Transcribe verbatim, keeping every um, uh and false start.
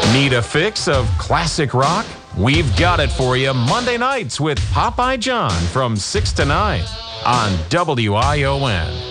Need a fix of classic rock? We've got it for you Monday nights with Popeye John from six to nine on W I O N.